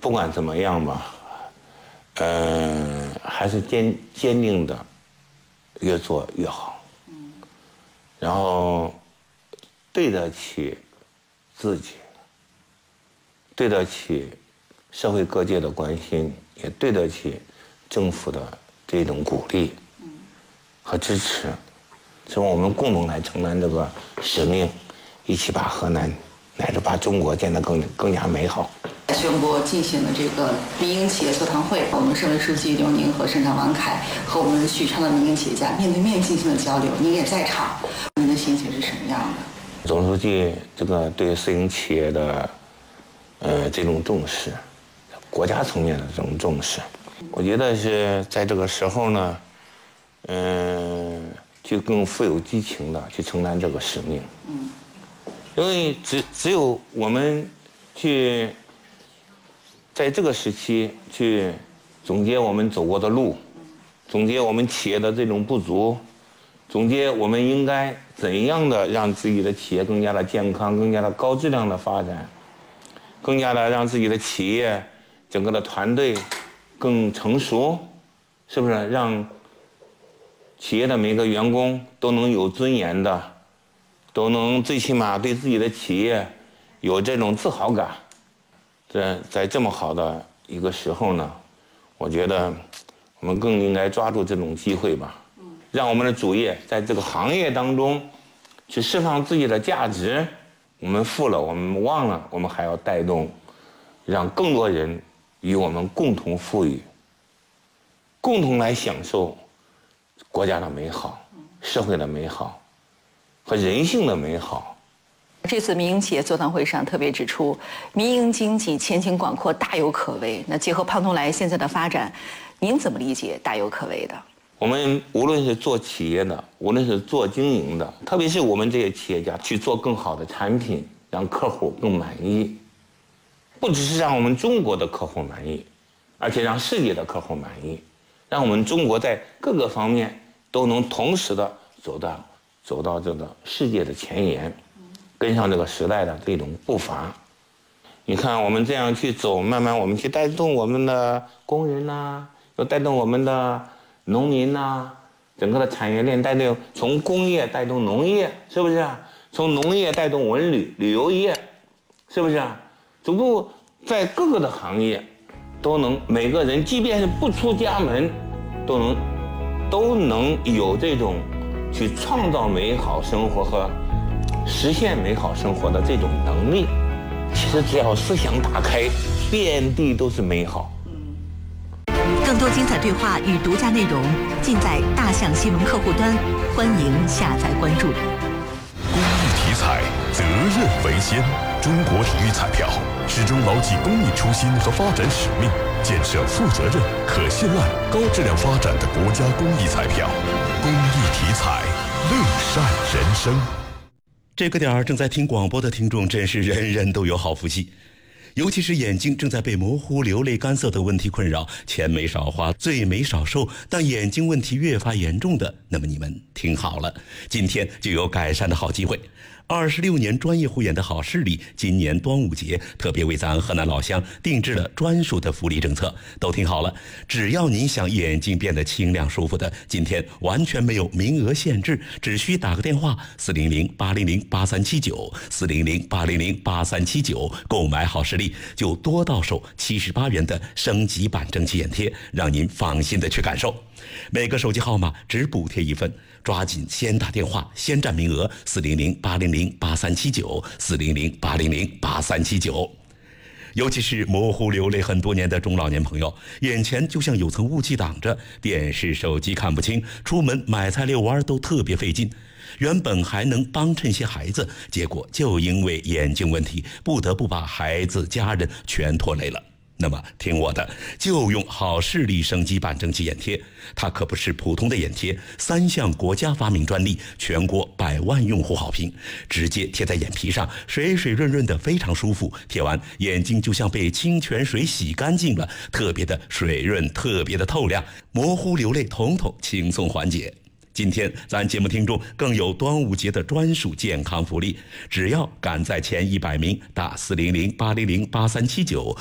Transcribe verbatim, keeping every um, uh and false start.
不管怎么样吧，嗯、呃，还是坚坚定的，越做越好。然后对得起自己，对得起社会各界的关心，也对得起政府的这种鼓励和支持，是我们共同来承担这个使命，一起把河南乃至把中国建得更更加美好。 宣布进行了这个民营企业座谈会，我们省委书记刘宁和省长王凯和我们许昌的民营企业家面对面进行了交流，您也在场，您的心情是什么样的？ 总书记这个对私营企业的呃这种重视，国家层面的这种重视，我觉得是在这个时候呢，嗯、呃，就更富有激情的去承担这个使命。嗯，因为只只有我们去在这个时期去总结我们走过的路，总结我们企业的这种不足，总结我们应该怎样的让自己的企业更加的健康，更加的高质量的发展，更加的让自己的企业整个的团队更成熟，是不是让企业的每个员工都能有尊严的，都能最起码对自己的企业有这种自豪感。在在这么好的一个时候呢，我觉得我们更应该抓住这种机会吧，让我们的主业在这个行业当中去释放自己的价值。我们富了，我们忘了，我们还要带动，让更多人与我们共同富裕，共同来享受国家的美好、社会的美好和人性的美好。 这次民营企业座谈会上特别指出，民营经济前景广阔，大有可为。那结合胖东来现在的发展，您怎么理解大有可为的？ 我们无论是做企业的，无论是做经营的，特别是我们这些企业家去做更好的产品，让客户更满意，不只是让我们中国的客户满意，而且让世界的客户满意，让我们中国在各个方面都能同时的走到走到这个世界的前沿，跟上这个时代的这种步伐。你看我们这样去走，慢慢我们去带动我们的工人呐、啊，又带动我们的农民呐、啊，整个的产业链带动，从工业带动农业，是不是啊？从农业带动文旅旅游业，是不是啊？逐步在各个的行业都能每个人，即便是不出家门，都能都能有这种去创造美好生活和实现美好生活的这种能力。其实只要思想打开，遍地都是美好。 更多精彩对话与独家内容尽在大象新闻客户端，欢迎下载关注。 公益体彩，责任为先。中国体育彩票始终牢记公益初心和发展使命，建设负责任、可信赖、高质量发展的国家公益彩票。公益体彩，乐善人生。 这个点儿正在听广播的听众，真是人人都有好福气。尤其是眼睛正在被模糊、流泪、干涩的问题困扰，钱没少花，罪没少受，但眼睛问题越发严重的，那么你们听好了，今天就有改善的好机会。二十六年专业护眼的好视力，今年端午节特别为咱河南老乡定制了专属的福利政策，都听好了，只要您想眼睛变得清亮舒服的，今天完全没有名额限制，只需打个电话四零零八零零八三七九四零零八零零八三七九购买好视力，就多到手七十八元的升级版蒸汽眼贴，让您放心的去感受。每个手机号码只补贴一份，抓紧先打电话，先占名额，四零零八零零八三七九四零零八零零八三七九。尤其是模糊流泪很多年的中老年朋友，眼前就像有层雾气挡着，电视手机看不清，出门买菜遛弯都特别费劲。原本还能帮衬些孩子，结果就因为眼睛问题，不得不把孩子家人全拖累了。那么听我的，就用好视力升级版蒸汽眼贴，它可不是普通的眼贴，三项国家发明专利，全国百万用户好评，直接贴在眼皮上，水水润润的，非常舒服，贴完眼睛就像被清泉水洗干净了，特别的水润，特别的透亮，模糊流泪统统轻松缓解。今天咱节目听众更有端午节的专属健康福利，只要赶在前一百名打四零零八零零八三七九